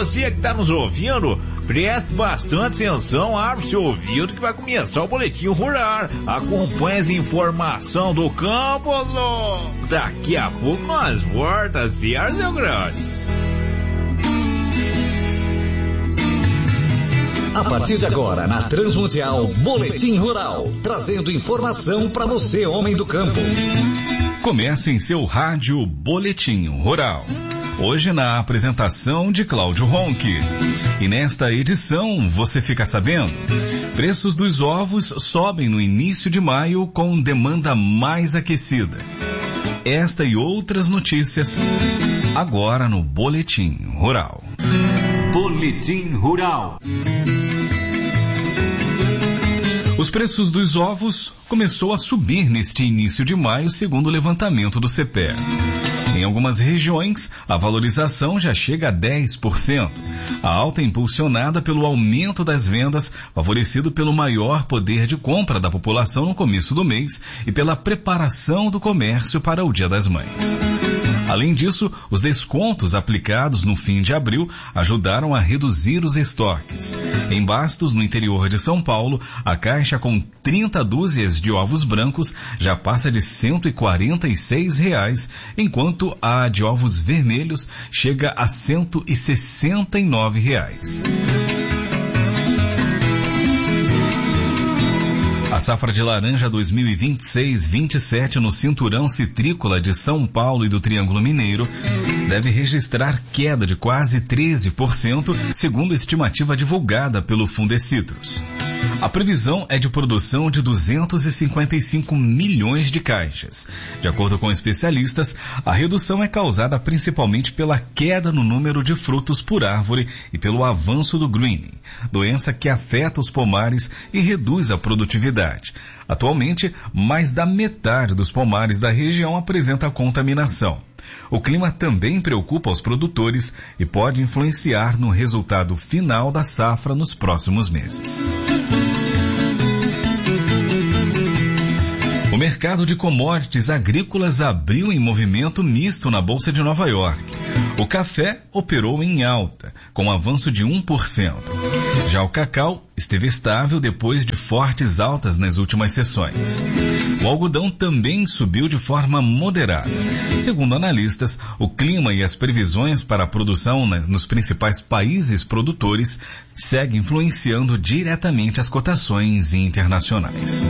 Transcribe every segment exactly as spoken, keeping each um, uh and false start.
você que está nos ouvindo, preste bastante atenção, abre seu ouvido que vai começar o Boletim Rural. Acompanhe as informações do campo, ó. Daqui a pouco nós voltamos, certo, meu grande? A partir de agora, na Transmundial, Boletim Rural, trazendo informação para você, homem do campo. Comece em seu rádio Boletim Rural. Hoje na apresentação de Cláudio Ronque. E nesta edição você fica sabendo: preços dos ovos sobem no início de maio com demanda mais aquecida. Esta e outras notícias agora no Boletim Rural. Boletim Rural. Os preços dos ovos começou a subir neste início de maio, segundo o levantamento do CEPEA. Em algumas regiões, a valorização já chega a dez por cento. A alta é impulsionada pelo aumento das vendas, favorecido pelo maior poder de compra da população no começo do mês e pela preparação do comércio para o Dia das Mães. Além disso, os descontos aplicados no fim de abril ajudaram a reduzir os estoques. Em Bastos, no interior de São Paulo, a caixa com trinta dúzias de ovos brancos já passa de cento e quarenta e seis reais, enquanto a de ovos vermelhos chega a cento e sessenta e nove reais. A safra de laranja dois mil e vinte e seis vinte e sete no cinturão citrícola de São Paulo e do Triângulo Mineiro deve registrar queda de quase treze por cento, segundo a estimativa divulgada pelo Fundecitrus. A previsão é de produção de duzentos e cinquenta e cinco milhões de caixas. De acordo com especialistas, a redução é causada principalmente pela queda no número de frutos por árvore e pelo avanço do greening, doença que afeta os pomares e reduz a produtividade. Atualmente, mais da metade dos pomares da região apresenta contaminação. O clima também preocupa os produtores e pode influenciar no resultado final da safra nos próximos meses. O mercado de commodities agrícolas abriu em movimento misto na Bolsa de Nova York. O café operou em alta, com avanço de um por cento. Já o cacau esteve estável depois de fortes altas nas últimas sessões. O algodão também subiu de forma moderada. Segundo analistas, o clima e as previsões para a produção nos principais países produtores seguem influenciando diretamente as cotações internacionais.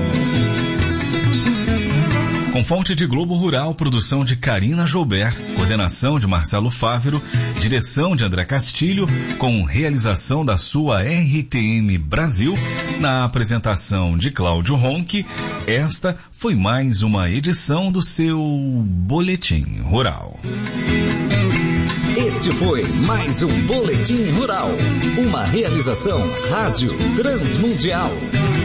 Com fonte de Globo Rural, produção de Karina Joubert, coordenação de Marcelo Fávero, direção de André Castilho, com realização da sua R T M Brasil, na apresentação de Cláudio Ronque, esta foi mais uma edição do seu Boletim Rural. Este foi mais um Boletim Rural, uma realização Rádio Transmundial.